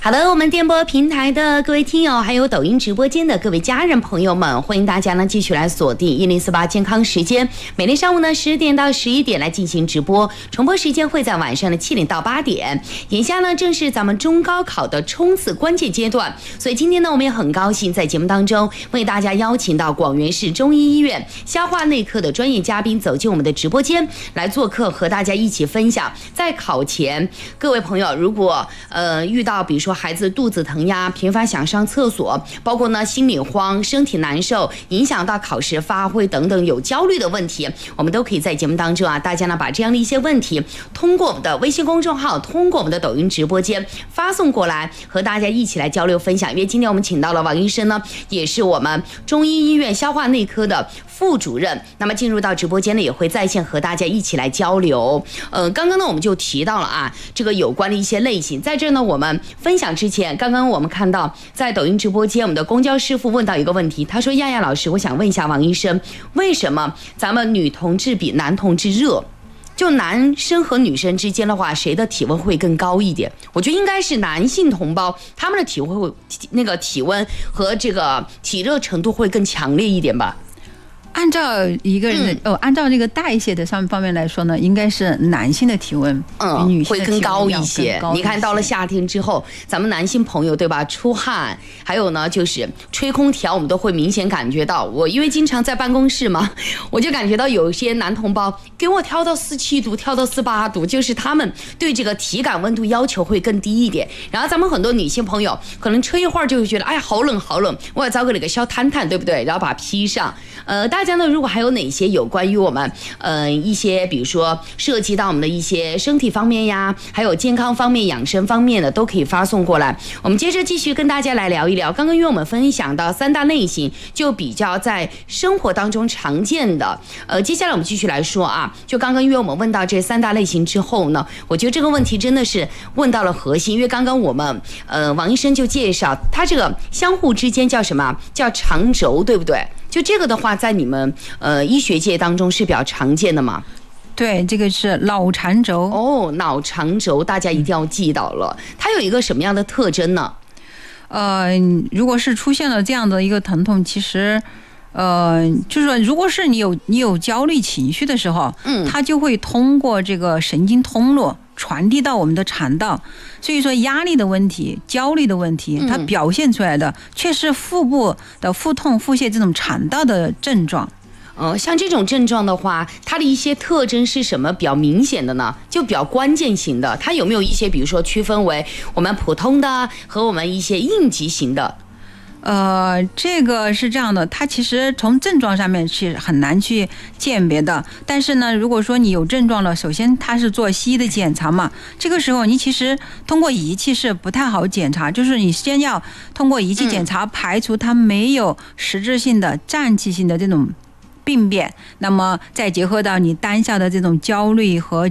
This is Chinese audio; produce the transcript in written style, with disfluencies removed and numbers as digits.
好的，我们电波平台的各位听友，还有抖音直播间的各位家人朋友们，欢迎大家呢继续来锁定1048健康时间，每天上午呢10点到11点来进行直播，重播时间会在晚上的7点到8点。眼下呢正是咱们中高考的冲刺关键阶段，所以今天呢我们也很高兴在节目当中为大家邀请到广元市中医医院消化内科的专业嘉宾走进我们的直播间来做客，和大家一起分享在考前各位朋友如果遇到比如说孩子肚子疼呀，频繁想上厕所，包括呢心里慌、身体难受，影响到考试发挥等等有焦虑的问题，我们都可以在节目当中大家呢把这样的一些问题通过我们的微信公众号，通过我们的抖音直播间发送过来，和大家一起来交流分享。因为今天我们请到了王医生呢，也是我们中医医院消化内科的副主任，那么进入到直播间呢也会在线和大家一起来交流。刚刚呢我们就提到了这个有关的一些类型，在这呢我们分享之前，刚刚我们看到在抖音直播间我们的公交师傅问到一个问题，他说亚亚老师，我想问一下王医生，为什么咱们女同志比男同志热？就男生和女生之间的话，谁的体温会更高一点？我觉得应该是男性同胞，他们的体温和这个体热程度会更强烈一点吧。 按照一个人的按照这个代谢的方面来说呢，应该是男性的体温比女性的体温会更高一些。你看到了夏天之后，咱们男性朋友对吧，出汗，还有呢就是吹空调，我们都会明显感觉到。我因为经常在办公室嘛，我就感觉到有一些男同胞给我调到47度，调到48度，就是他们对这个体感温度要求会更低一点。然后咱们很多女性朋友可能吹一会儿就会觉得哎呀好冷好冷，我要找个那个小毯毯，对不对？然后把它披上。大家呢如果还有哪些有关于我们一些比如说涉及到我们的一些身体方面呀，还有健康方面、养生方面的，都可以发送过来。我们接着继续跟大家来聊一聊，刚刚因为我们分享到3大类型，就比较在生活当中常见的。接下来我们继续来说就刚刚因为我们问到这3大类型之后呢，我觉得这个问题真的是问到了核心，因为刚刚我们王医生就介绍它这个相互之间叫什么，叫肠轴，对不对？就这个的话，在你们医学界当中是比较常见的吗？ 对，这个是脑肠轴。 脑肠轴大家一定要记到了。它有一个什么样的特征呢？ 如果是出现了这样的一个疼痛，其实就是说，如果是你有焦虑情绪的时候，它就会通过这个神经通络传递到我们的肠道。所以说压力的问题、焦虑的问题，它表现出来的却是腹部的腹痛、腹泻这种肠道的症状。 像这种症状的话，它的一些特征是什么比较明显的呢？就比较关键型的，它有没有一些比如说区分为我们普通的和我们一些应急型的？ 这个是这样的，它其实从症状上面是很难去鉴别的。但是呢，如果说你有症状了，首先它是做西医的检查嘛，这个时候你其实通过仪器是不太好检查，就是你先要通过仪器检查，排除它没有实质性的脏器性的这种病变，那么再结合到你当下的这种焦虑和